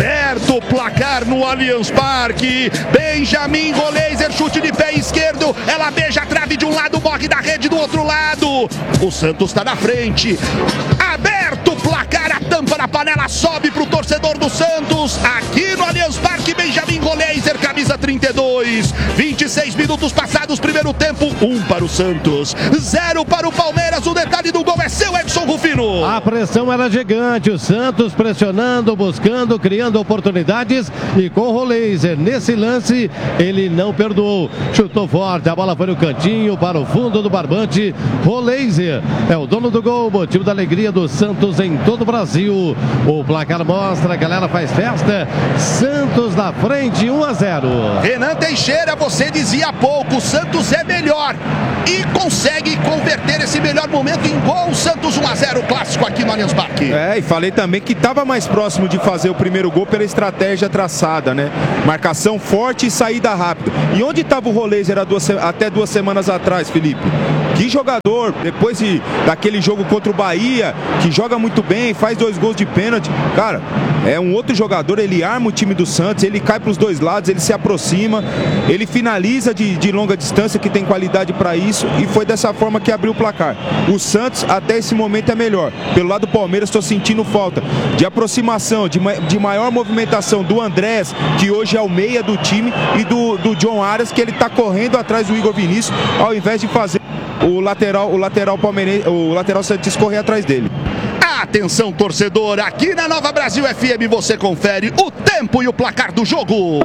Aberto o placar no Allianz Parque. Benjamin Goleiser, chute de pé esquerdo. Ela beija a trave de um lado, morre da rede do outro lado. O Santos está na frente. Aberto o placar, a tampa na panela sobe para o torcedor do Santos. Aqui no Allianz Parque, Benjamin Goleiser, camisa 32. 26 minutos passados, primeiro tempo. 1 para o Santos, 0 para o Palmeiras. O detalhe do gol é seu, Edson Rufino. A pressão era gigante. O Santos pressionando, buscando, criando oportunidades. E com o Goleiser, nesse lance, ele não perdoou. Chutou forte, a bola foi no cantinho para o fundo do barbante. Goleiser é o dono do gol, motivo da alegria do Santos em todo o Brasil. O placar mostra, a galera faz festa. Santos na frente, 1-0. Renan Teixeira, você dizia há pouco, o Santos é melhor e consegue converter esse melhor momento em gol. Santos 1-0, clássico aqui no Allianz Parque. E falei também que estava mais próximo de fazer o primeiro gol pela estratégia traçada, né? Marcação forte e saída rápida. E onde estava o Goleiser até 2 semanas atrás, Felipe? Que jogador, depois daquele jogo contra o Bahia, que joga muito bem, faz 2 gols de pênalti. Cara, é um outro jogador, ele arma o time do Santos, ele cai para os 2 lados, ele se aproxima, ele finaliza de longa distância, que tem qualidade para isso, e foi dessa forma que abriu o placar. O Santos até esse momento é melhor. Pelo lado do Palmeiras, estou sentindo falta de aproximação, de maior movimentação do Andrés, que hoje é o meia do time, e do John Arias, que ele está correndo atrás do Igor Vinícius, ao invés de fazer o lateral palmeirense, o lateral Santos correr atrás dele. Atenção, torcedor, aqui na Nova Brasil FM você confere o tempo e o placar do jogo.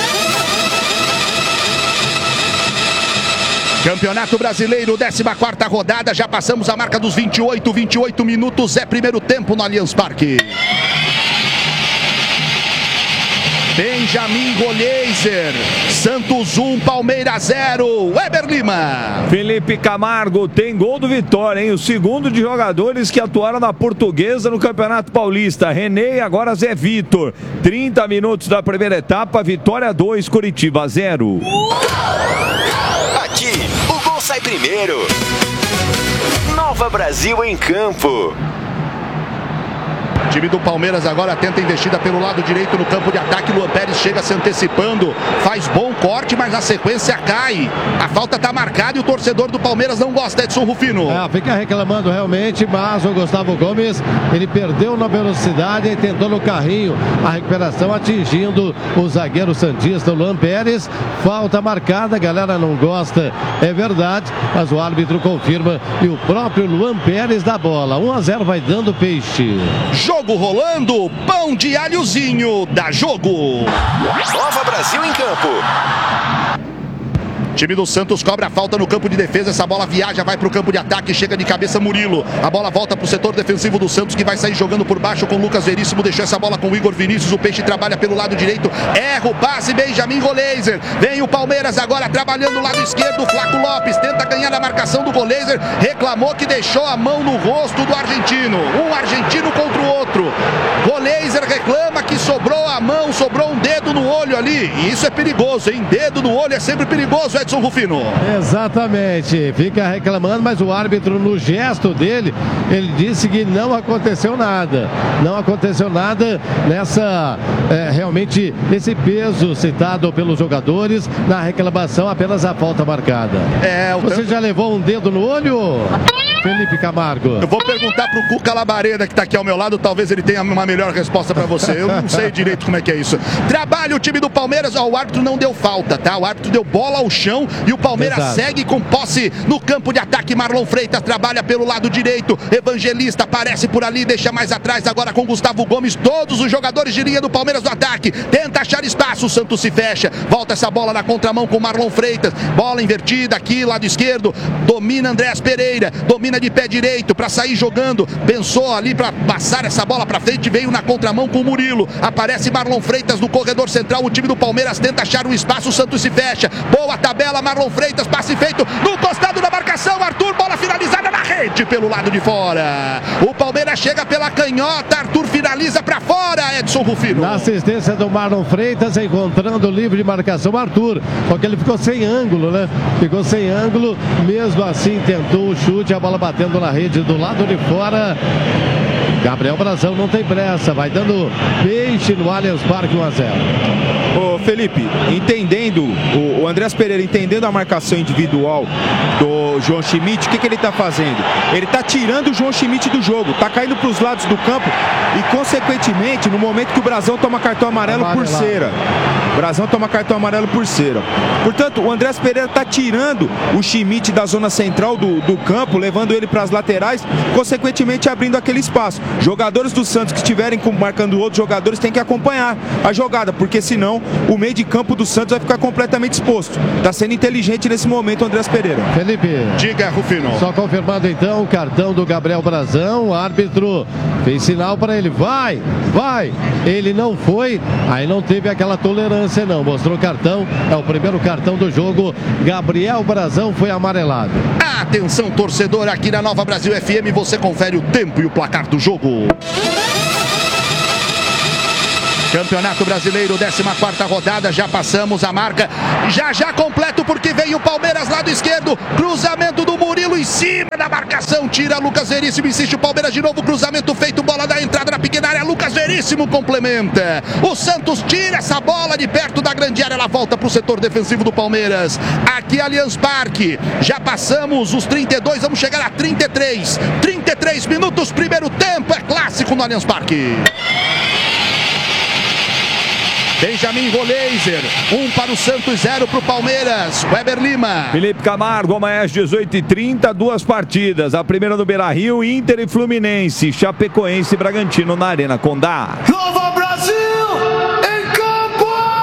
Campeonato Brasileiro, 14ª rodada, já passamos a marca dos 28 minutos, é primeiro tempo no Allianz Parque. Benjamin Goleiser, Santos 1, Palmeiras 0, Weber Lima. Felipe Camargo tem gol do Vitória, hein? O segundo de jogadores que atuaram na Portuguesa no Campeonato Paulista. René e agora Zé Vitor. 30 minutos da primeira etapa, Vitória 2, Curitiba 0. Aqui, o gol sai primeiro. Nova Brasil em campo. O time do Palmeiras agora tenta investida pelo lado direito no campo de ataque. Luan Pérez chega se antecipando, faz bom corte, mas na sequência cai. A falta está marcada e o torcedor do Palmeiras não gosta, Edson Rufino. Fica reclamando realmente, mas o Gustavo Gomes, ele perdeu na velocidade e tentou no carrinho a recuperação, atingindo o zagueiro santista, o Luan Pérez. Falta marcada, a galera não gosta, é verdade, mas o árbitro confirma e o próprio Luan Pérez dá bola. 1-0 vai dando peixe. Jogo rolando, pão de alhozinho, dá jogo. Nova Brasil em campo. Time do Santos cobra a falta no campo de defesa. Essa bola viaja, vai para o campo de ataque. Chega de cabeça Murilo. A bola volta para o setor defensivo do Santos, que vai sair jogando por baixo com o Lucas Veríssimo. Deixou essa bola com o Igor Vinícius. O Peixe trabalha pelo lado direito. Erra o passe, Benjamin Goleiser. Vem o Palmeiras agora trabalhando o lado esquerdo. Flaco Lopes tenta ganhar a marcação do Goleiser. Reclamou que deixou a mão no rosto do argentino. Um argentino contra o outro. Goleiser reclama que sobrou a mão, sobrou um dedo no olho ali. E isso é perigoso, hein? Dedo no olho é sempre perigoso, Edson Rufino. Exatamente, fica reclamando, mas o árbitro, no gesto dele, ele disse que não aconteceu nada. Não aconteceu nada realmente nesse peso citado pelos jogadores. Na reclamação, apenas a falta marcada. Você já levou um dedo no olho, Felipe Camargo? Eu vou perguntar pro Cuca Labareda, que tá aqui ao meu lado, talvez ele tenha uma melhor resposta para você. Eu não sei direito como é que é isso. Trabalha o time do Palmeiras, o árbitro não deu falta, tá? O árbitro deu bola ao chão e o Palmeiras segue com posse no campo de ataque. Marlon Freitas trabalha pelo lado direito. Evangelista aparece por ali, deixa mais atrás agora com Gustavo Gomes. Todos os jogadores de linha do Palmeiras no ataque. Tenta achar espaço, o Santos se fecha. Volta essa bola na contramão com Marlon Freitas. Bola invertida aqui, lado esquerdo. Domina Andrés Pereira. Domina de pé direito para sair jogando. Pensou ali para passar essa bola para frente. Veio na contramão com o Murilo. Aparece Marlon Freitas no corredor central. O time do Palmeiras tenta achar um espaço. O Santos se fecha. Boa tabela, Marlon Freitas. Passe feito no costado da marcação. Arthur, bola finalizada na rede pelo lado de fora. O Palmeiras chega pela canhota. Arthur finaliza para fora, Edson Rufino. Na assistência do Marlon Freitas, encontrando o livre de marcação Arthur. Só que ele ficou sem ângulo, né? Ficou sem ângulo. Mesmo assim, tentou o chute. A bola batendo na rede do lado de fora. Gabriel Brazão não tem pressa, vai dando peixe no Allianz Parque 1-0. Ô Felipe, entendendo, o Andreas Pereira entendendo a marcação individual do João Schmidt, o que ele está fazendo? Ele está tirando o João Schmidt do jogo, está caindo para os lados do campo e, consequentemente, no momento que o Brazão toma cartão amarelo por cera. Brazão toma cartão amarelo por cera. Portanto, o Andreas Pereira está tirando o Schmidt da zona central do campo, levando ele para as laterais, consequentemente abrindo aquele espaço. Jogadores do Santos que estiverem marcando outros jogadores têm que acompanhar a jogada, porque senão o meio de campo do Santos vai ficar completamente exposto. Está sendo inteligente nesse momento o Andreas Pereira. Felipe, diga, Rufino. Só confirmando então o cartão do Gabriel Brazão, o árbitro fez sinal para ele, vai, ele não foi, aí não teve aquela tolerância não, mostrou o cartão, é o primeiro cartão do jogo, Gabriel Brazão foi amarelado. Atenção torcedor, aqui na Nova Brasil FM você confere o tempo e o placar do jogo. Campeonato Brasileiro, 14ª rodada, já passamos a marca, já completo porque vem o Palmeiras lado esquerdo, cruzamento do Murilo em cima da marcação, tira Lucas Veríssimo, insiste o Palmeiras de novo, cruzamento feito, bola da entrada na pequena área, Lucas Veríssimo complementa, o Santos tira essa bola de perto da grande área, ela volta para o setor defensivo do Palmeiras, aqui Allianz Parque, já passamos os 32, vamos chegar a 33 minutos, primeiro tempo, é clássico no Allianz Parque. Benjamin Roleiser, 1 para o Santos, 0 para o Palmeiras. Weber Lima. Felipe Camargo, amanhã às 18h30, 2 partidas. A primeira no Beira-Rio, Inter e Fluminense. Chapecoense e Bragantino na Arena Condá. Nova Brasil em campo!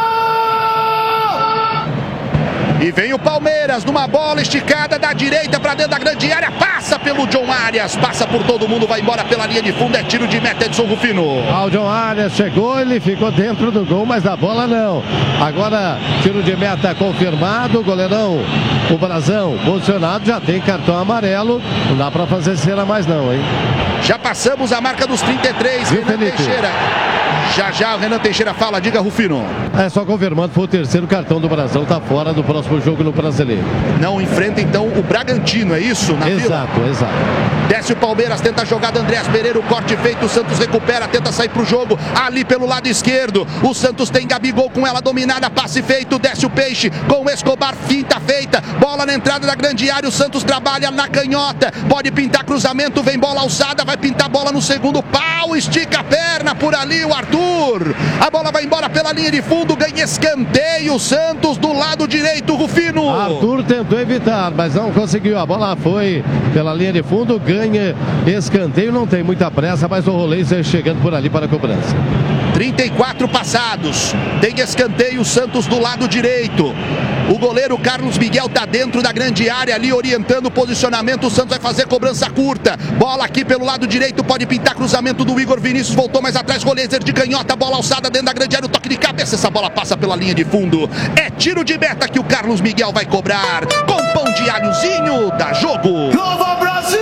E vem o Palmeiras numa bola esticada da direita para dentro da grande área. Passa pelo John Arias, passa por todo mundo, vai embora pela linha de fundo. É tiro de meta, Edson Rufino. O John Arias chegou, ele ficou dentro do gol, mas da bola não. Agora, tiro de meta confirmado. Goleirão, o Brazão, posicionado, já tem cartão amarelo. Não dá para fazer cera mais não, hein? Já passamos a marca dos 33, Renan Teixeira. Já o Renan Teixeira fala, diga Rufino. É só confirmando, foi o terceiro cartão do Brazão, tá fora do próximo jogo no Brasileiro. Não enfrenta então o Bragantino, é isso? Na exato. Desce o Palmeiras, tenta a jogada, Andreas Pereira, o corte feito, o Santos recupera, tenta sair pro jogo, ali pelo lado esquerdo, o Santos tem Gabigol com ela dominada, passe feito, desce o Peixe, com o Escobar, finta feita, bola na entrada da grande área, o Santos trabalha na canhota, pode pintar cruzamento, vem bola alçada, vai pintar bola no segundo pau, estica a perna por ali, o Arthur, a bola vai embora pela linha de fundo, ganha escanteio, o Santos do lado direito, Rufino. Arthur tentou evitar, mas não conseguiu, a bola foi pela linha de fundo, ganha escanteio, não tem muita pressa, mas o Roleiser chegando por ali para a cobrança. 34 passados, tem escanteio, o Santos do lado direito. O goleiro Carlos Miguel tá dentro da grande área ali, orientando o posicionamento. O Santos vai fazer cobrança curta. Bola aqui pelo lado direito, pode pintar cruzamento do Igor Vinícius. Voltou mais atrás, Roleiser de canhota, bola alçada dentro da grande área. O toque de cabeça, essa bola passa pela linha de fundo. É tiro de meta que o Carlos Miguel vai cobrar. Com pão de alhozinho, dá jogo. Nova Brasil!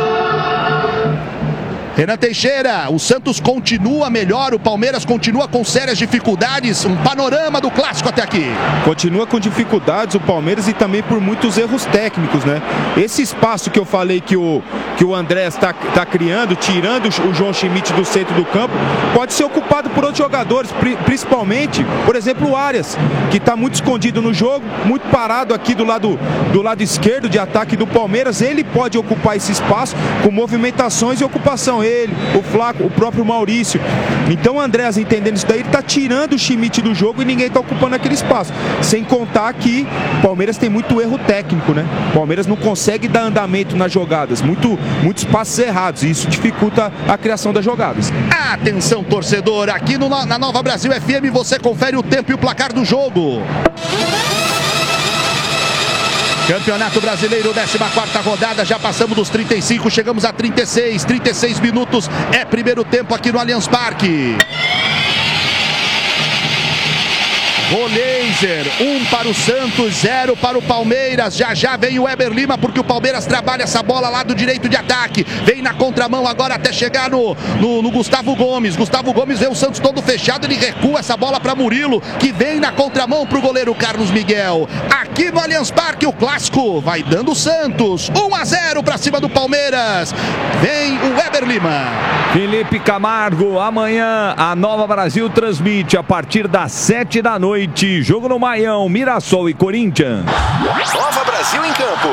Renan Teixeira, o Santos continua melhor, o Palmeiras continua com sérias dificuldades, um panorama do clássico até aqui. Continua com dificuldades o Palmeiras e também por muitos erros técnicos, né? Esse espaço que eu falei que o Andrés está criando, tirando o João Schmidt do centro do campo, pode ser ocupado por outros jogadores, principalmente, por exemplo, o Arias, que está muito escondido no jogo, muito parado aqui do lado esquerdo de ataque do Palmeiras. Ele pode ocupar esse espaço com movimentações e ocupação. Ele, o Flaco, o próprio Maurício. Então o Andrés, entendendo isso daí, ele está tirando o Schmidt do jogo e ninguém está ocupando aquele espaço. Sem contar que o Palmeiras tem muito erro técnico, né? O Palmeiras não consegue dar andamento nas jogadas, muitos passos errados, e isso dificulta a criação das jogadas. Atenção, torcedor, aqui na Nova Brasil FM você confere o tempo e o placar do jogo. Campeonato Brasileiro, 14ª rodada, já passamos dos 35, chegamos a 36 minutos, é primeiro tempo aqui no Allianz Parque. Roleiser Glazer. 1 para o Santos, 0 para o Palmeiras. Já vem o Weber Lima, porque o Palmeiras trabalha essa bola lá do direito de ataque. Vem na contramão agora até chegar no Gustavo Gomes. Gustavo Gomes vê o Santos todo fechado, ele recua essa bola para Murilo, que vem na contramão para o goleiro Carlos Miguel. Aqui no Allianz Parque, o clássico vai dando o Santos. 1-0 para cima do Palmeiras. Vem o Weber Lima. Felipe Camargo, amanhã a Nova Brasil transmite a partir das 7 da noite. Jogo no Maião, Mirassol e Corinthians. Nova Brasil em campo.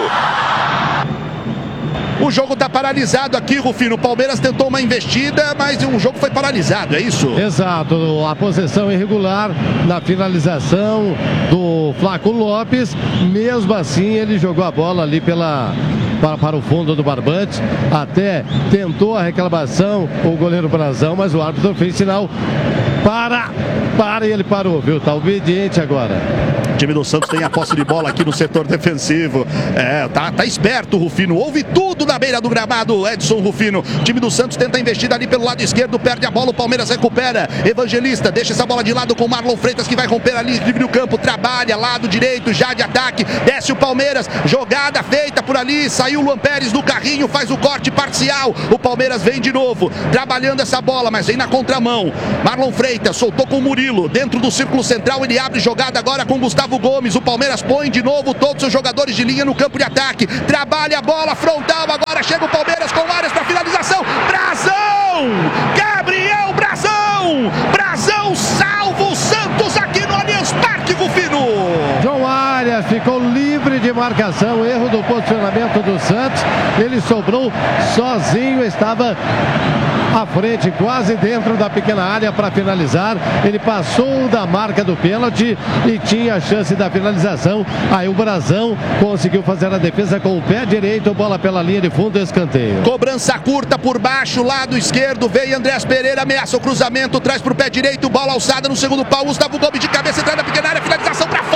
O jogo está paralisado aqui, Rufino. O Palmeiras tentou uma investida, mas o jogo foi paralisado, é isso? Exato, a possessão irregular na finalização do Flaco Lopes. Mesmo assim, ele jogou a bola ali para o fundo do barbante, até tentou a reclamação o goleiro Brazão, mas o árbitro fez sinal para e ele parou, viu? Tá obediente agora. O time do Santos tem a posse de bola aqui no setor defensivo. Tá esperto o Rufino. Ouve tudo na beira do gramado, Edson Rufino. O time do Santos tenta a investida ali pelo lado esquerdo, perde a bola, o Palmeiras recupera. Evangelista deixa essa bola de lado com o Marlon Freitas, que vai romper ali, livre no campo, trabalha, lado direito, já de ataque, desce o Palmeiras, jogada feita por ali, saiu o Luan Pérez do carrinho, faz o corte parcial. O Palmeiras vem de novo, trabalhando essa bola, mas vem na contramão. Marlon Freitas soltou com o Murilo, dentro do círculo central, ele abre jogada agora com Gustavo Gomes. O Palmeiras põe de novo todos os seus jogadores de linha no campo de ataque, trabalha a bola frontal, agora chega o Palmeiras com áreas para finalização. Brazão! Gabriel Brazão! Brazão salva o Santos aqui no Allianz Parque, Rufino! João Arias ficou livre de marcação, erro do posicionamento do Santos. Ele sobrou sozinho, estava à frente, quase dentro da pequena área para finalizar. Ele passou da marca do pênalti e tinha a chance da finalização. Aí o Brazão conseguiu fazer a defesa com o pé direito, bola pela linha de fundo, escanteio. Cobrança curta por baixo, lado esquerdo, veio Andrés Pereira, ameaça o cruzamento, traz para o pé direito, bola alçada no segundo pau, Gustavo Gomes de cabeça, entrada na pequena área, finalização para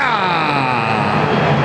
fora!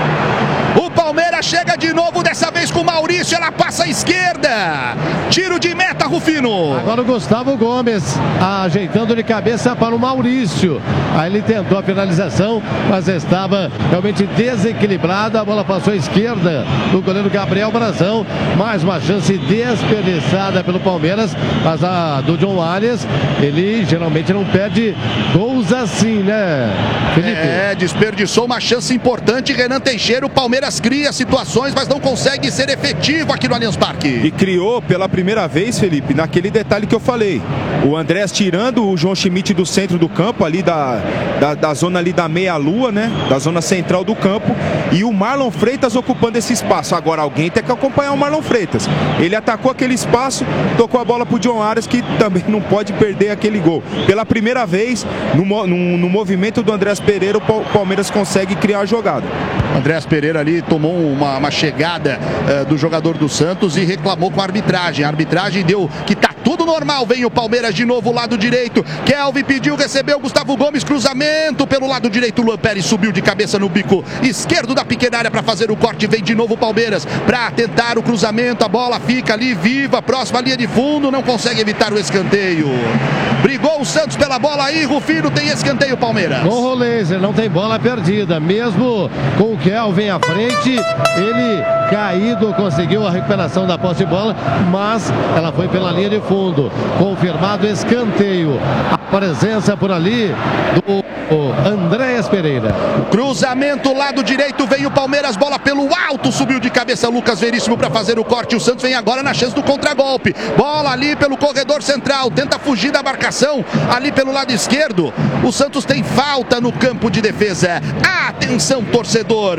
O Palmeiras chega de novo, dessa vez com o Maurício, ela passa à esquerda. Tiro de meta, Rufino. Agora o Gustavo Gomes ajeitando de cabeça para o Maurício. Aí ele tentou a finalização, mas estava realmente desequilibrado. A bola passou à esquerda do goleiro Gabriel Brazão. Mais uma chance desperdiçada pelo Palmeiras, mas a do John Arias, ele geralmente não perde gols assim, né, Felipe? Desperdiçou uma chance importante. Renan Teixeira, o Palmeiras cria situações, mas não consegue ser efetivo aqui no Allianz Parque. E criou pela primeira vez, Felipe, naquele detalhe que eu falei. O Andrés tirando o João Schmidt do centro do campo, ali da zona ali da meia-lua, né? Da zona central do campo. E o Marlon Freitas ocupando esse espaço. Agora alguém tem que acompanhar o Marlon Freitas. Ele atacou aquele espaço, tocou a bola pro John Arias, que também não pode perder aquele gol. Pela primeira vez, no movimento do Andrés Pereira, o Palmeiras consegue criar a jogada. Andrés Pereira ali tomou uma chegada do jogador do Santos e reclamou com a arbitragem. A arbitragem deu que tá tudo normal. Vem o Palmeiras de novo, lado direito. Kelvin pediu, recebeu Gustavo Gomes, cruzamento pelo lado direito. Luan Pérez subiu de cabeça no bico esquerdo da pequena área para fazer o corte. Vem de novo o Palmeiras para tentar o cruzamento. A bola fica ali viva, próxima à linha de fundo. Não consegue evitar o escanteio. Brigou o Santos pela bola aí, Rufino. Tem escanteio, Palmeiras. Com o Laser, não tem bola perdida. Mesmo com o Kelvin à frente, ele caído conseguiu a recuperação da posse de bola, mas ela foi pela linha de fundo. Confirmado escanteio. A presença por ali do Andrés Pereira. Cruzamento, lado direito, vem o Palmeiras, bola pelo alto, subiu de cabeça Lucas Veríssimo para fazer o corte. O Santos vem agora na chance do contragolpe. Bola ali pelo corredor central, tenta fugir da marcação ali pelo lado esquerdo. O Santos tem falta no campo de defesa. Atenção, torcedor.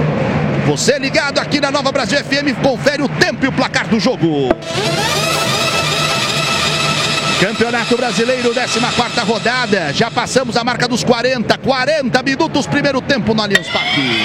Você ligado aqui na Nova Brasil FM, confere o tempo e o placar do jogo. Campeonato Brasileiro, 14ª rodada. Já passamos a marca dos 40 minutos, primeiro tempo no Allianz Parque.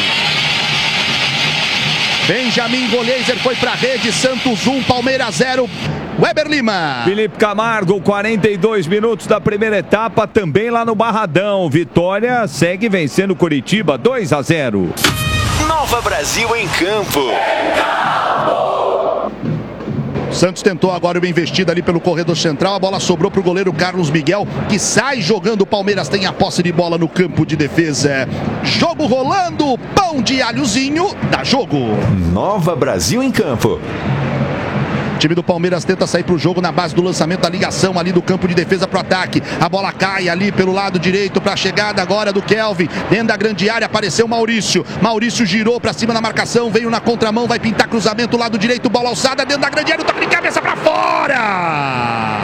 Benjamin Goleiser foi para a rede, Santos 1, Palmeiras 0. Weber Lima. Felipe Camargo, 42 minutos da primeira etapa, também lá no Barradão. Vitória segue vencendo Coritiba, 2-0. Nova Brasil em campo. Santos tentou agora uma investida ali pelo corredor central, a bola sobrou para o goleiro Carlos Miguel, que sai jogando. O Palmeiras tem a posse de bola no campo de defesa. Jogo rolando, pão de alhozinho, dá jogo. Nova Brasil em campo. O time do Palmeiras tenta sair para o jogo na base do lançamento, da ligação ali do campo de defesa para o ataque. A bola cai ali pelo lado direito para a chegada agora do Kelvin. Dentro da grande área apareceu Maurício. Maurício girou para cima na marcação, veio na contramão, vai pintar cruzamento, lado direito, bola alçada dentro da grande área, toque de cabeça para fora.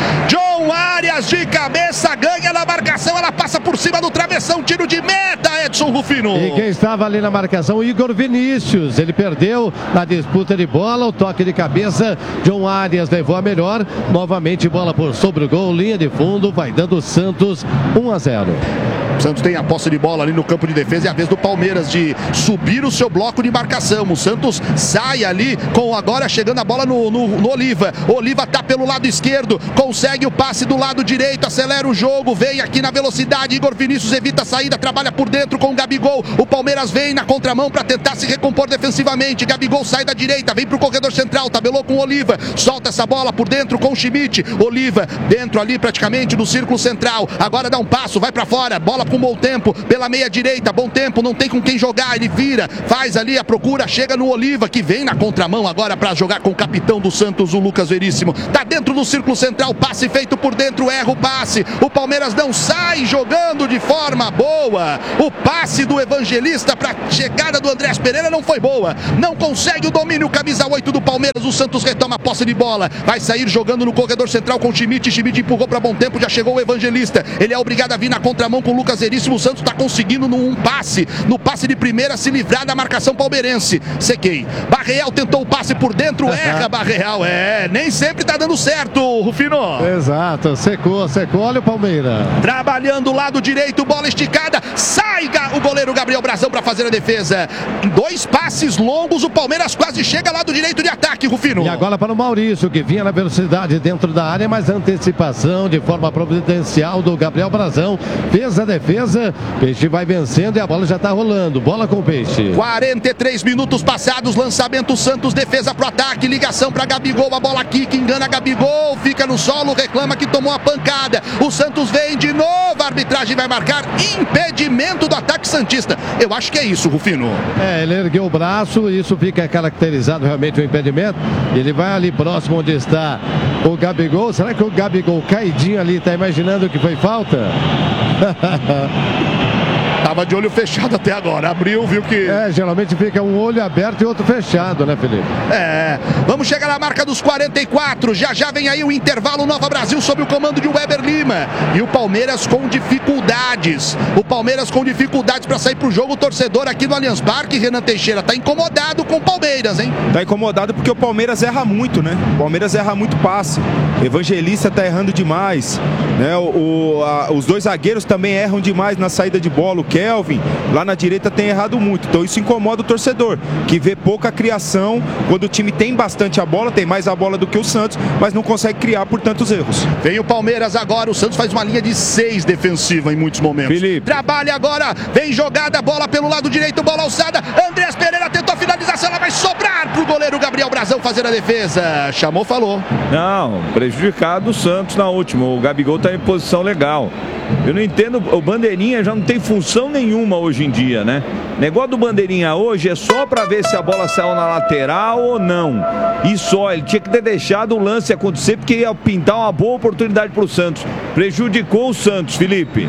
John Arias de cabeça ganha na marcação, ela passa por cima do travessão, tiro de meta, Edson Rufino. E quem estava ali na marcação, Igor Vinícius, ele perdeu na disputa de bola, o toque de cabeça, John Arias levou a melhor, novamente bola por sobre o gol, linha de fundo, vai dando o Santos 1-0. O Santos tem a posse de bola ali no campo de defesa e a vez do Palmeiras de subir o seu bloco de marcação. O Santos sai ali com agora chegando a bola no Oliva. Oliva tá pelo lado esquerdo, consegue o passe do lado direito, acelera o jogo, vem aqui na velocidade. Igor Vinícius evita a saída, trabalha por dentro com o Gabigol. O Palmeiras vem na contramão para tentar se recompor defensivamente. Gabigol sai da direita, vem pro corredor central, tabelou com o Oliva, solta essa bola por dentro com o Schmidt. Oliva dentro ali praticamente do círculo central. Agora dá um passo, vai para fora, bola com bom tempo, pela meia direita, bom tempo, não tem com quem jogar, ele vira, faz ali a procura, chega no Oliva, que vem na contramão agora para jogar com o capitão do Santos, o Lucas Veríssimo, tá dentro do círculo central, passe feito por dentro, erra o passe, o Palmeiras não sai jogando de forma boa, o passe do Evangelista para chegada do Andrés Pereira não foi boa, não consegue o domínio, camisa 8 do Palmeiras, o Santos retoma a posse de bola, vai sair jogando no corredor central com o Schmidt empurrou para bom tempo, já chegou o Evangelista, ele é obrigado a vir na contramão com o Lucas Veríssimo. O Santos está conseguindo no passe de primeira se livrar da marcação palmeirense. Sequei. Barreal tentou o passe por dentro, erra Barreal. Nem sempre está dando certo, Rufino. Exato, secou, olha o Palmeiras. Trabalhando o lado direito, bola esticada, sai o goleiro Gabriel Brazão para fazer a defesa. Em 2 passes longos, o Palmeiras quase chega lado direito de ataque, Rufino. E agora para o Maurício, que vinha na velocidade dentro da área, mas antecipação de forma providencial do Gabriel Brazão, fez a defesa. Peixe vai vencendo e a bola já está rolando. Bola com o Peixe. 43 minutos passados, lançamento Santos, defesa pro ataque, ligação para Gabigol, a bola aqui que engana Gabigol, fica no solo, reclama que tomou a pancada. O Santos vem de novo, a arbitragem vai marcar impedimento do ataque santista. Eu acho que é isso, Rufino. Ele ergueu o braço, isso fica caracterizado realmente o impedimento. Ele vai ali próximo onde está o Gabigol. Será que o Gabigol caidinho ali está imaginando que foi falta? Tava de olho fechado até agora, abriu, viu que... geralmente fica um olho aberto e outro fechado, né, Felipe? Vamos chegar na marca dos 44, já vem aí o intervalo, Nova Brasil sob o comando de Weber Lima, e o Palmeiras com dificuldades, para sair pro jogo, o torcedor aqui no Allianz Parque, Renan Teixeira, tá incomodado com o Palmeiras, hein? Tá incomodado porque o Palmeiras erra muito, né? O Palmeiras erra muito passe, Evangelista tá errando demais, né? Os 2 zagueiros também erram demais na saída de bola, o Kelvin, lá na direita tem errado muito, então isso incomoda o torcedor, que vê pouca criação, quando o time tem bastante a bola, tem mais a bola do que o Santos, mas não consegue criar por tantos erros. Vem o Palmeiras agora, o Santos faz uma linha de 6 defensiva em muitos momentos. Felipe. Trabalha agora, vem jogada, bola pelo lado direito, bola alçada, Andrés Pereira tentou a finalização, ela vai sobrar pro goleiro Gabriel Brazão fazer a defesa. Chamou, falou. Não, prejudicado o Santos na última, o Gabigol tá em posição legal. Eu não entendo, o Bandeirinha já não tem função nenhuma hoje em dia, né? O negócio do Bandeirinha hoje é só para ver se a bola saiu na lateral ou não. E só, ele tinha que ter deixado o lance acontecer porque ia pintar uma boa oportunidade para o Santos. Prejudicou o Santos, Felipe.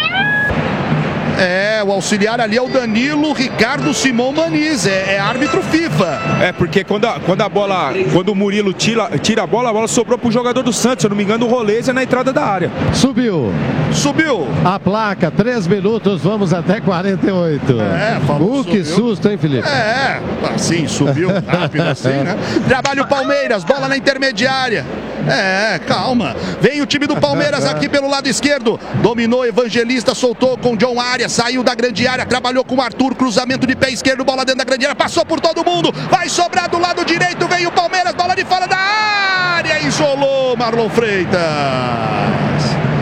O auxiliar ali é o Danilo Ricardo Simão Maniz, é árbitro FIFA. Porque quando o Murilo tira a bola sobrou pro jogador do Santos, se eu não me engano, o Roleza na entrada da área. Subiu A placa, 3 minutos, vamos até 48. Falou, que susto, hein, Felipe? Assim, subiu rápido assim, né? Trabalha o Palmeiras, bola na intermediária. Calma. Vem o time do Palmeiras aqui pelo lado esquerdo. Dominou Evangelista, soltou com John Arias, saiu da grande área, trabalhou com o Arthur, cruzamento de pé esquerdo, bola dentro da grande área, passou por todo mundo, vai sobrar do lado direito, vem o Palmeiras, bola de fora da área, isolou Marlon Freitas.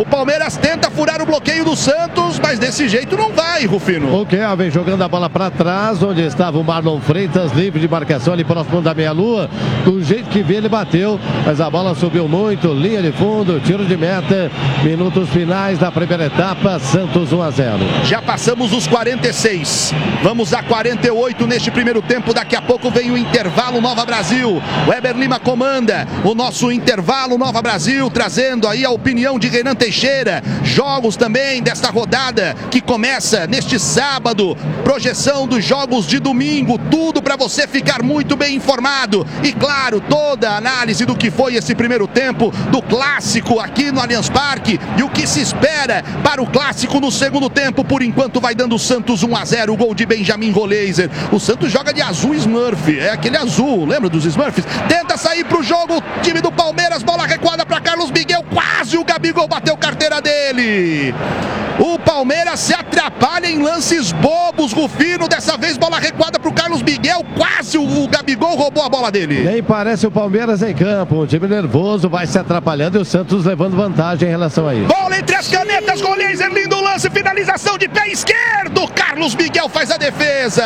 O Palmeiras tenta furar o bloqueio do Santos, mas desse jeito não vai, Rufino. O Kelvin jogando a bola para trás, onde estava o Marlon Freitas, livre de marcação ali próximo da meia-lua. Do jeito que veio, ele bateu, mas a bola subiu muito, linha de fundo, tiro de meta. Minutos finais da primeira etapa, Santos 1-0. Já passamos os 46. Vamos a 48 neste primeiro tempo. Daqui a pouco vem o intervalo Nova Brasil. Weber Lima comanda o nosso intervalo Nova Brasil, trazendo aí a opinião de Renan Teixeira. Jogos também desta rodada que começa neste sábado. Projeção dos jogos de domingo. Tudo para você ficar muito bem informado. E claro, toda a análise do que foi esse primeiro tempo do clássico aqui no Allianz Parque e o que se espera para o clássico no segundo tempo. Por enquanto vai dando o Santos 1-0, o gol de Benjamin Roleiser. O Santos joga de azul Smurf, é aquele azul, lembra dos Smurfs? Tenta sair pro jogo, o time do Palmeiras, bola recuada para Carlos Miguel, quase o Gabigol bateu carteira dele. O Palmeiras se atrapalha em lances bobos, Rufino, dessa vez bola recuada pro Carlos Miguel, quase o Gabigol roubou a bola dele. Nem parece o Palmeiras em campo, um time nervoso, vai se atrapalhando e o Santos levando vantagem em relação a isso. Bola entre as canetas, Roleiser, lindo lance, finalização de pé esquerdo, Carlos Miguel faz a defesa.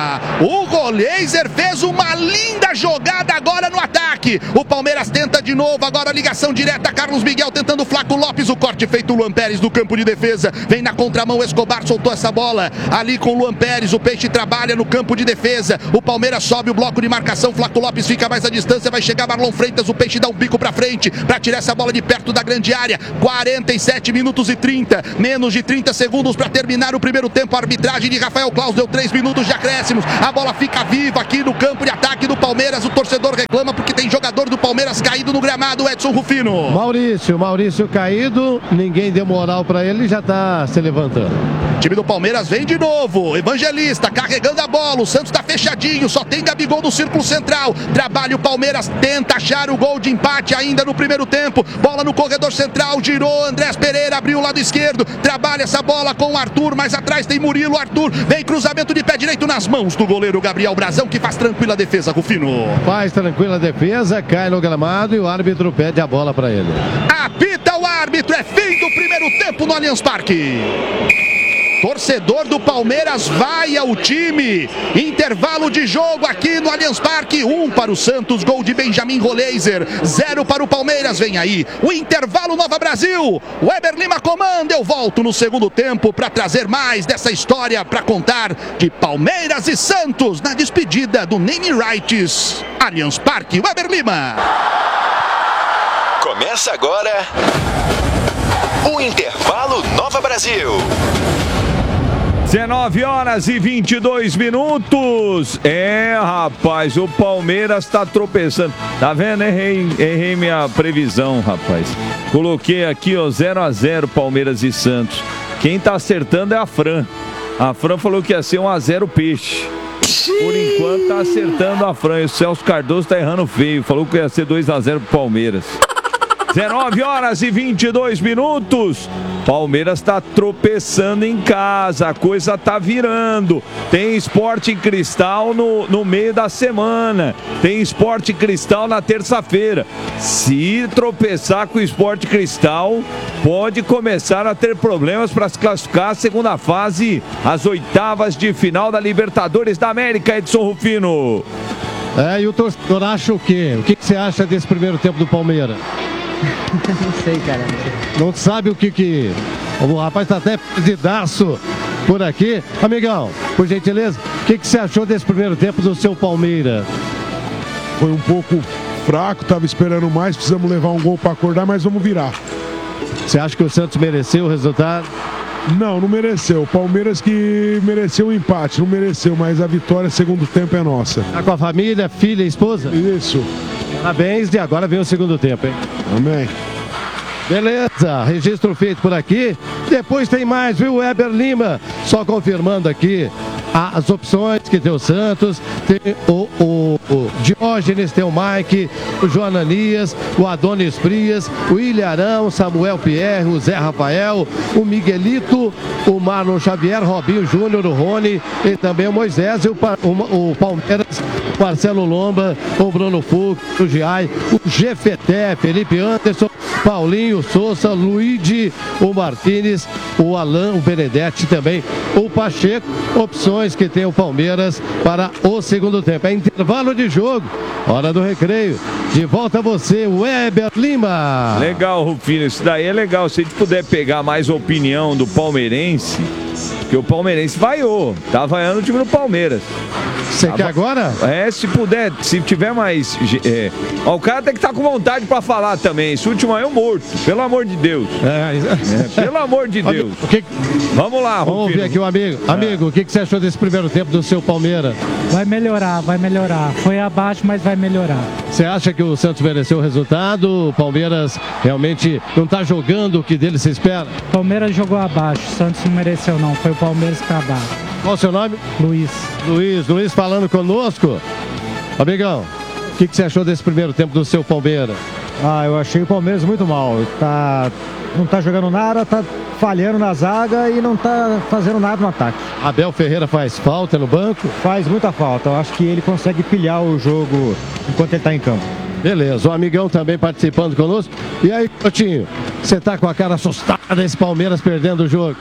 O Roleiser fez uma linda jogada agora no ataque. O Palmeiras tenta de novo, agora a ligação direta, Carlos Miguel tentando o Flaco Lopes, o corte feito o Luan Pérez do campo de defesa. Vem na contramão, Escobar soltou essa bola ali com o Luan Pérez, o Peixe trabalha no campo de defesa. O Palmeiras sobe o bloco de marcação, Flaco Lopes fica mais à distância, vai chegar Marlon Freitas, o Peixe dá um bico pra frente pra tirar essa bola de perto da grande área. 47 minutos e 30, menos de 30 segundos pra terminar o primeiro tempo. A arbitragem de Rafael Claus deu 3 minutos de acréscimos. A bola fica viva aqui no campo de ataque do Palmeiras. O torcedor reclama porque tem jogador do Palmeiras caído no gramado, Edson Rufino. Maurício caído, ninguém deu moral pra ele, já tá se levantando. O time do Palmeiras vem de novo, Evangelista carregando a bola, o Santos tá fechadinho, só tem Gabigol no círculo central. Trabalha o Palmeiras, tenta achar o gol de empate ainda no primeiro tempo. Bola no corredor central, girou, Andrés Pereira abriu o lado esquerdo, trabalha essa bola com o Arthur, mais atrás tem Murilo, Arthur, vem cruzamento de pé direito nas mãos do goleiro Gabriel Brazão, que faz tranquila defesa, Rufino. Faz tranquila defesa, cai no gramado e o árbitro pede a bola pra ele. Apita o árbitro, é fim do primeiro tempo no Allianz Parque. Torcedor do Palmeiras vai ao time. Intervalo de jogo aqui no Allianz Parque. 1 para o Santos, gol de Benjamin Roleiser. 0 para o Palmeiras, vem aí o intervalo Nova Brasil. Weber Lima comanda, eu volto no segundo tempo para trazer mais dessa história para contar de Palmeiras e Santos na despedida do Name Rights Allianz Parque. Weber Lima. Começa agora o intervalo Nova Brasil. 19 horas e 22 minutos. Rapaz, o Palmeiras tá tropeçando. Tá vendo? Errei minha previsão, rapaz. Coloquei aqui, ó, 0-0 Palmeiras e Santos. Quem tá acertando é a Fran. A Fran falou que ia ser 1-0 Peixe. Por enquanto tá acertando a Fran. E o Celso Cardoso tá errando feio. Falou que ia ser 2-0 pro Palmeiras. 19 horas e 22 minutos. Palmeiras está tropeçando em casa, a coisa tá virando. Tem Sport Cristal no meio da semana. Tem Sport Cristal na terça-feira. Se tropeçar com o Sport Cristal, pode começar a ter problemas para se classificar à segunda fase, as oitavas de final da Libertadores da América, Edson Rufino. E o torcedor acha o quê? O que você acha desse primeiro tempo do Palmeiras? Não sei, cara. Não sabe o que... O rapaz tá até perdidaço por aqui. Amigão, por gentileza, o que você achou desse primeiro tempo do seu Palmeiras? Foi um pouco fraco, tava esperando mais, precisamos levar um gol para acordar, mas vamos virar. Você acha que o Santos mereceu o resultado? Não mereceu. O Palmeiras que mereceu o empate, não mereceu, mas a vitória segundo tempo é nossa. Tá com a família, filha e esposa? Isso. Parabéns, e agora vem o segundo tempo, hein? Amém. Beleza, registro feito por aqui. Depois tem mais, viu, Weber Lima? Só confirmando aqui as opções que tem o Santos, tem o Diógenes, tem o Mike, o Joananias, o Adonis Frias, o Ilharão, Samuel Pierre, o Zé Rafael, o Miguelito, o Marlon Xavier, Robinho Júnior, o Rony e também o Moisés e o Palmeiras, Marcelo Lomba, o Bruno Fux, o Giai, o Jefeté, Felipe Anderson, Paulinho Souza, Luigi, o Martínez, o Alan, o Benedetti também, o Pacheco, opções que tem o Palmeiras para o segundo tempo. É intervalo de jogo, hora do recreio. De volta a você, Weber Lima. Legal, Rufino, isso daí é legal. Se a gente puder pegar mais opinião do palmeirense, porque o palmeirense vaiou, tá vaiando o time do Palmeiras. Você quer agora? Se puder, se tiver mais... o cara tem que estar com vontade pra falar também. Esse último aí é um morto, pelo amor de Deus. Pelo amor de Deus. Vamos lá, Rufino. Vamos ver aqui o amigo. Amigo, o que você achou desse primeiro tempo do seu Palmeiras? Vai melhorar, vai melhorar. Foi abaixo, mas vai melhorar. Você acha que o Santos mereceu o resultado? O Palmeiras realmente não está jogando o que dele se espera? O Palmeiras jogou abaixo, o Santos não mereceu não. Foi o Palmeiras que tá abaixo. Qual o seu nome? Luiz. Luiz falando conosco. Amigão, o que você achou desse primeiro tempo do seu Palmeiras? Eu achei o Palmeiras muito mal. Não tá jogando nada, tá falhando na zaga e não tá fazendo nada no ataque. Abel Ferreira faz falta no banco? Faz muita falta. Eu acho que ele consegue pilhar o jogo enquanto ele tá em campo. Beleza, o amigão também participando conosco. E aí, Coutinho, você tá com a cara assustada esse Palmeiras perdendo o jogo?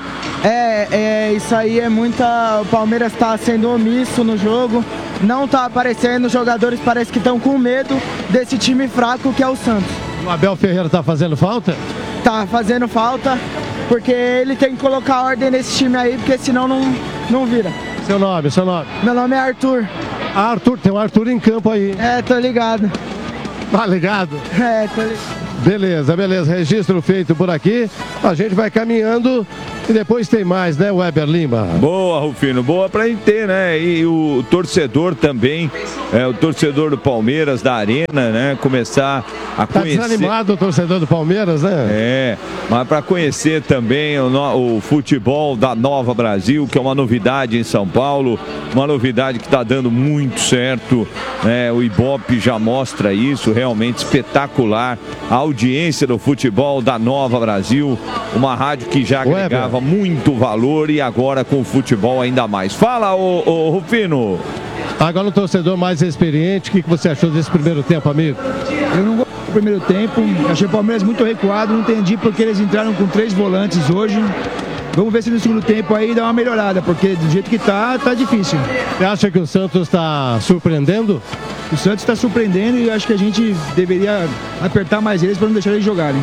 Isso aí é muita... O Palmeiras tá sendo omisso no jogo, não tá aparecendo, os jogadores parece que estão com medo desse time fraco que é o Santos. O Abel Ferreira tá fazendo falta? Tá fazendo falta, porque ele tem que colocar ordem nesse time aí, porque senão não vira. Seu nome? Meu nome é Arthur. Arthur, tem um Arthur em campo aí. Tô ligado. Tá ligado? Tô ligado. Beleza. Registro feito por aqui. A gente vai caminhando e depois tem mais, né, Weber Lima? Boa, Rufino. Boa pra gente ter, né? E o torcedor também, o torcedor do Palmeiras, da Arena, né? Começar a conhecer... Tá desanimado o torcedor do Palmeiras, né? Mas pra conhecer também o futebol da Nova Brasil, que é uma novidade em São Paulo, uma novidade que tá dando muito certo, né? O Ibope já mostra isso, realmente espetacular. A audiência do futebol da Nova Brasil, uma rádio que já agregava muito valor e agora com o futebol ainda mais. Fala, ô Rufino. Agora o torcedor mais experiente, o que você achou desse primeiro tempo, amigo? Eu não gostei do primeiro tempo, achei o Palmeiras muito recuado, não entendi porque eles entraram com 3 volantes hoje. Vamos ver se no segundo tempo aí dá uma melhorada, porque do jeito que tá difícil. Você acha que o Santos está surpreendendo? O Santos está surpreendendo e acho que a gente deveria apertar mais eles para não deixar eles jogarem.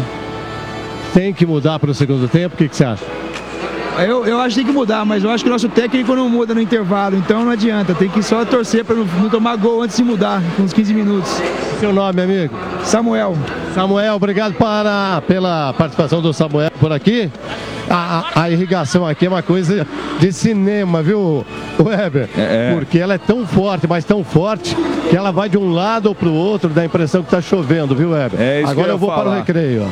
Tem que mudar para o segundo tempo? O que você acha? Eu acho que tem que mudar, mas eu acho que o nosso técnico não muda no intervalo, então não adianta. Tem que só torcer para não tomar gol antes de mudar, com uns 15 minutos. Seu nome, amigo? Samuel. Samuel, obrigado pela participação do Samuel por aqui. A irrigação aqui é uma coisa de cinema, viu, Weber? Porque ela é tão forte, mas tão forte, que ela vai de um lado para o outro, dá a impressão que está chovendo, viu, Weber? Agora eu vou para o recreio.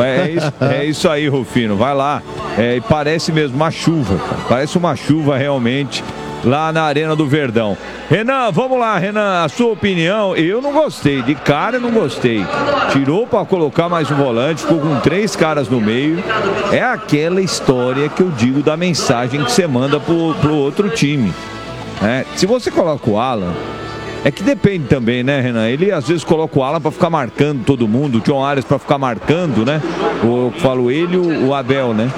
É isso aí, Rufino, vai lá. E parece mesmo uma chuva, cara. Parece uma chuva realmente lá na Arena do Verdão. Renan, vamos lá, Renan, a sua opinião. Eu não gostei, de cara eu não gostei. Tirou para colocar mais um volante, ficou com 3 caras no meio. É aquela história que eu digo da mensagem que você manda pro outro time. Se você coloca o Alan, é que depende também, né, Renan? Ele às vezes coloca o Alan para ficar marcando todo mundo, o John Arias para ficar marcando, né? Eu falo ele e o Abel, né?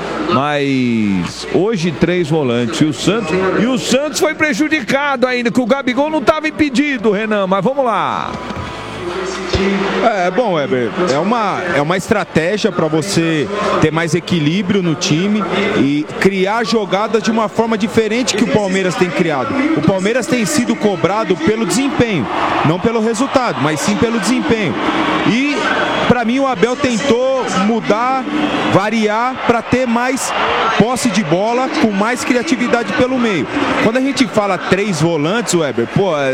Mas hoje 3 volantes e o Santos foi prejudicado ainda, que o Gabigol não estava impedido, Renan, mas vamos lá. Bom, Weber, é uma estratégia para você ter mais equilíbrio no time e criar jogadas de uma forma diferente que o Palmeiras tem criado. O Palmeiras tem sido cobrado pelo desempenho, não pelo resultado, mas sim pelo desempenho. E Para mim, o Abel tentou mudar, variar para ter mais posse de bola, com mais criatividade pelo meio. Quando a gente fala 3 volantes, Weber,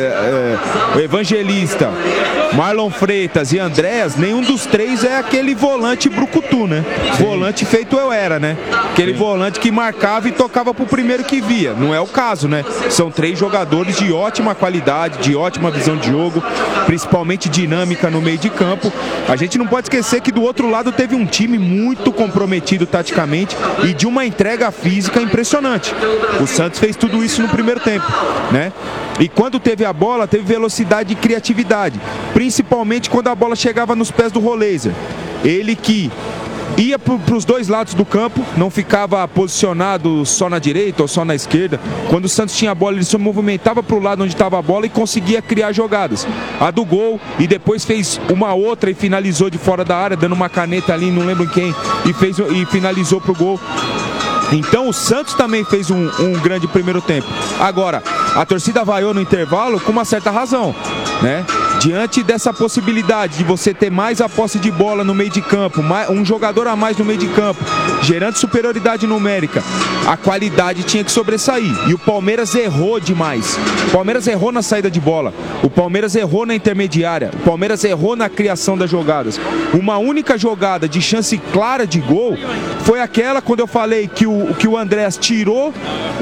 o Evangelista, Marlon Freitas e Andréas, nenhum dos 3 é aquele volante brucutu, né? Volante feito eu era, né? Aquele volante que marcava e tocava pro primeiro que via. Não é o caso, né? São 3 jogadores de ótima qualidade, de ótima visão de jogo, principalmente dinâmica no meio de campo. A gente não pode esquecer que do outro lado teve um time muito comprometido taticamente e de uma entrega física impressionante. O Santos fez tudo isso no primeiro tempo, né? E quando teve a bola, teve velocidade e criatividade, principalmente quando a bola chegava nos pés do Roleiser. Ele que ia para os 2 lados do campo, não ficava posicionado só na direita ou só na esquerda. Quando o Santos tinha a bola, ele se movimentava para o lado onde estava a bola e conseguia criar jogadas. A do gol, e depois fez uma outra e finalizou de fora da área, dando uma caneta ali, não lembro quem, e finalizou para o gol. Então o Santos também fez um grande primeiro tempo. Agora, a torcida vaiou no intervalo com uma certa razão, né? Diante dessa possibilidade de você ter mais a posse de bola no meio de campo, um jogador a mais no meio de campo, gerando superioridade numérica, a qualidade tinha que sobressair. E o Palmeiras errou demais. O Palmeiras errou na saída de bola. O Palmeiras errou na intermediária. O Palmeiras errou na criação das jogadas. Uma única jogada de chance clara de gol foi aquela quando eu falei que o Andréas tirou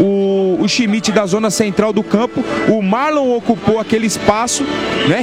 o Schmidt da zona central do campo. O Marlon ocupou aquele espaço, né?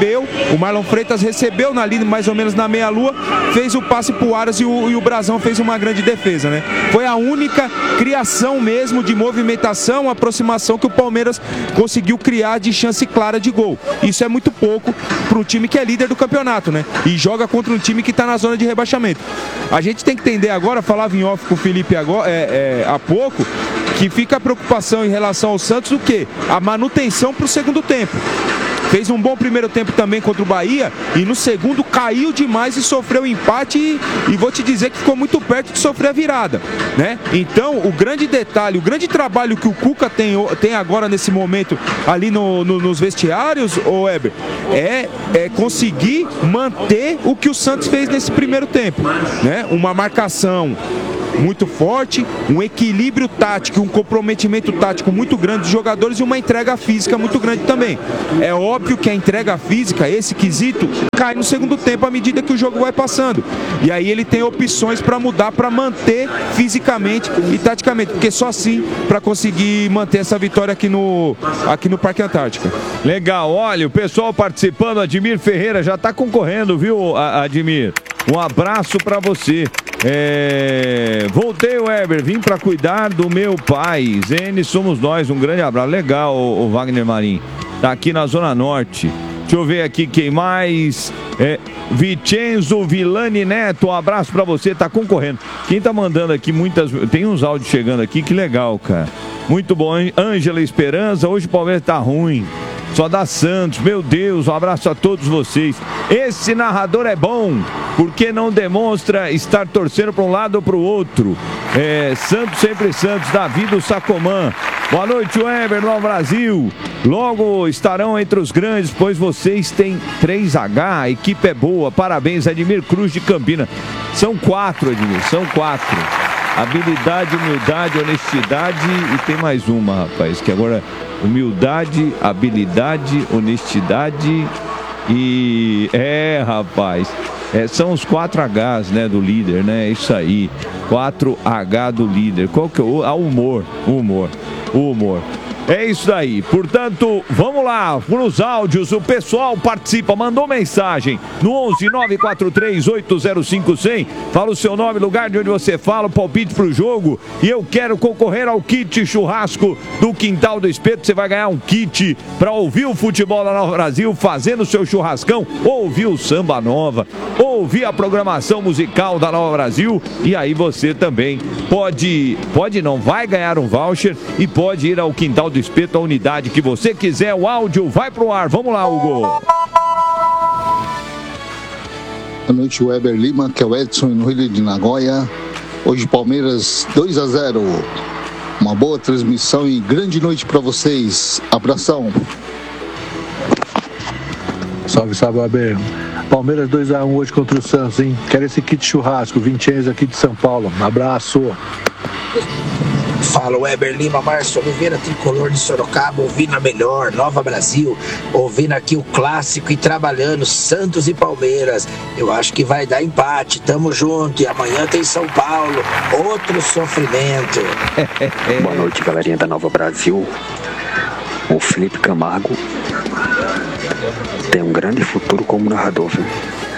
O Marlon Freitas recebeu ali mais ou menos na meia-lua, fez o passe pro Aras e o Brazão fez uma grande defesa, né? Foi a única criação mesmo de movimentação, aproximação que o Palmeiras conseguiu criar de chance clara de gol. Isso é muito pouco para um time que é líder do campeonato, né? E joga contra um time que está na zona de rebaixamento. A gente tem que entender agora, falava em off com o Felipe agora, há pouco, que fica a preocupação em relação ao Santos o quê? A manutenção para o segundo tempo. Fez um bom primeiro tempo também contra o Bahia e no segundo caiu demais e sofreu empate e vou te dizer que ficou muito perto de sofrer a virada, né? Então o grande detalhe, o grande trabalho que o Cuca tem agora nesse momento ali nos vestiários, Weber, é conseguir manter o que o Santos fez nesse primeiro tempo, né? Uma marcação muito forte, um equilíbrio tático, um comprometimento tático muito grande dos jogadores e uma entrega física muito grande também. É óbvio que a entrega física, esse quesito, cai no segundo tempo à medida que o jogo vai passando. E aí ele tem opções para mudar, para manter fisicamente e taticamente, porque só assim para conseguir manter essa vitória aqui no Parque Antártica. Legal, olha, o pessoal participando, Admir Ferreira já está concorrendo, viu, Admir? Um abraço para você. Voltei, Weber, vim para cuidar do meu pai. Zene, somos nós. Um grande abraço. Legal, o Wagner Marim. Tá aqui na Zona Norte. Deixa eu ver aqui quem mais. Vicenzo Villani Neto, um abraço para você. Tá concorrendo. Quem tá mandando aqui muitas. Tem uns áudios chegando aqui, que legal, cara. Muito bom, Ângela Esperança. Hoje o Palmeiras tá ruim. Só dá Santos, meu Deus, um abraço a todos vocês. Esse narrador é bom, porque não demonstra estar torcendo para um lado ou para o outro. Santos, sempre Santos, Davi do Sacomã. Boa noite, Weber, no Brasil. Logo estarão entre os grandes, pois vocês têm 3H, a equipe é boa. Parabéns, Admir Cruz de Campina. São 4, Admir, são 4. Habilidade, humildade, honestidade e tem mais uma, rapaz, que agora... Humildade, habilidade, honestidade e... rapaz, são os 4Hs, né, do líder, né? Isso aí, 4H do líder. Qual que é o... humor. É isso daí. Portanto, vamos lá, nos áudios, o pessoal participa, mandou mensagem no 11-943-805-100. Fala o seu nome, lugar de onde você fala, o palpite pro jogo. E eu quero concorrer ao kit churrasco do Quintal do Espeto. Você vai ganhar um kit para ouvir o futebol da Nova Brasil, fazendo o seu churrascão, ouvir o Samba Nova, ouvir a programação musical da Nova Brasil. E aí você também vai ganhar um voucher e pode ir ao Quintal do Espeto, a unidade que você quiser. O áudio vai pro ar. Vamos lá, Hugo. Boa noite, Weber Lima, que é o Edson no Rio de Nagoya. Hoje Palmeiras 2-0. Uma boa transmissão e grande noite para vocês. Abração. Salve, Weber. Palmeiras 2-1 hoje contra o Santos, hein? Quero esse kit churrasco, Vincenzo aqui de São Paulo. Um abraço. Fala, Weber Lima, Márcio Oliveira, tricolor de Sorocaba, ouvindo a melhor, Nova Brasil, ouvindo aqui o clássico e trabalhando, Santos e Palmeiras. Eu acho que vai dar empate, tamo junto, e amanhã tem São Paulo, outro sofrimento. Boa noite, galerinha da Nova Brasil. O Felipe Camargo tem um grande futuro como narrador, viu?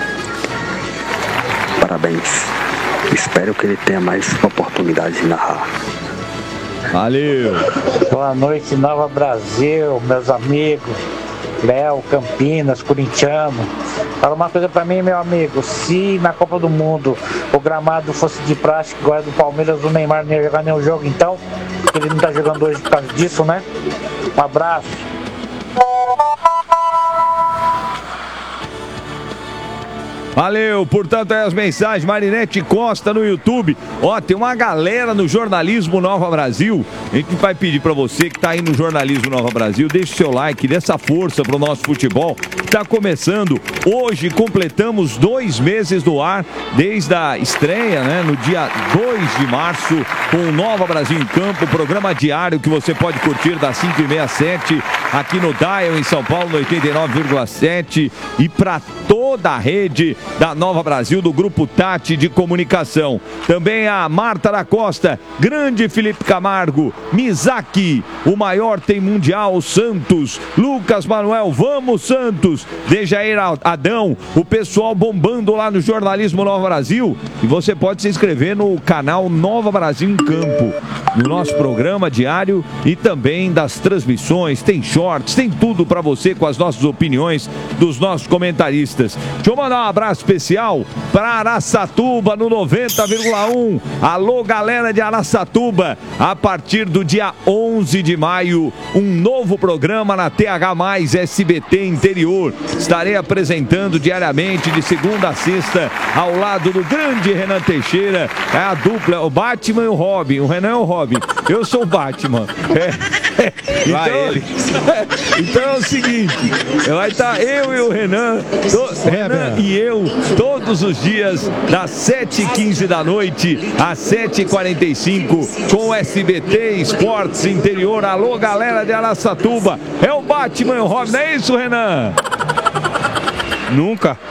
Parabéns. Espero que ele tenha mais oportunidades de narrar. Valeu. Boa noite, Nova Brasil, meus amigos. Léo, Campinas, corintiano. Fala uma coisa pra mim, meu amigo. Se na Copa do Mundo o gramado fosse de plástico igual do Palmeiras, o Neymar não ia jogar nenhum jogo, então. Porque ele não tá jogando hoje por causa disso, né? Um abraço. Valeu, portanto, aí as mensagens. Marinete Costa no YouTube. Ó, tem uma galera no Jornalismo Nova Brasil. A gente vai pedir pra você que tá aí no Jornalismo Nova Brasil, deixe seu like, dê essa força pro nosso futebol. Tá começando. Hoje completamos 2 meses no ar, desde a estreia, né? No dia 2 de março, com o Nova Brasil em Campo, programa diário que você pode curtir das 5h30 às 7h, aqui no Dial, em São Paulo, no 89,7, e pra toda a rede da Nova Brasil, do Grupo Tati de Comunicação. Também a Marta da Costa, grande Felipe Camargo, Mizaki, o maior tem mundial, Santos, Lucas Manuel, vamos Santos, Dejair Adão, o pessoal bombando lá no Jornalismo Nova Brasil. E você pode se inscrever no canal Nova Brasil em Campo, no nosso programa diário e também das transmissões, tem shorts, tem tudo para você com as nossas opiniões dos nossos comentaristas. Deixa eu mandar um abraço especial para Araçatuba no 90,1. Alô, galera de Araçatuba, a partir do dia 11 de maio, um novo programa na TH+ SBT Interior. Estarei apresentando diariamente de segunda a sexta, ao lado do grande Renan Teixeira, é a dupla, o Batman e o Robin. O Renan é o Robin, eu sou o Batman. Então é o seguinte, vai estar eu e o Renan, Renan e eu, todos os dias, das 7h15 da noite às 7h45, com o SBT Esportes Interior. Alô, galera de Araçatuba, é o Batman e o Robin, não é isso, Renan? Nunca.